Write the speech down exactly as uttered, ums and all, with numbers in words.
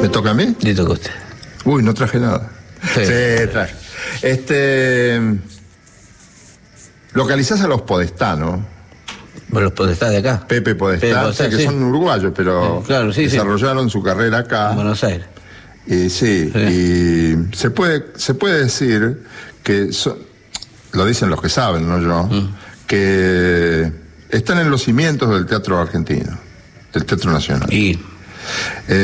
¿Me toca a mí? Le toca a usted. Uy, no traje nada. Sí, sí traje. Este... Localizás a los Podestá, ¿no? Bueno, los Podestá de acá. Pepe Podestá, Pepe Podestá, sí, que sí. son uruguayos, pero eh, claro, sí, desarrollaron sí. su carrera acá. En Buenos Aires. Y sí, sí. y se puede, se puede decir que, so, lo dicen los que saben, no yo, mm. que están en los cimientos del teatro argentino, del Teatro Nacional. Y... Eh,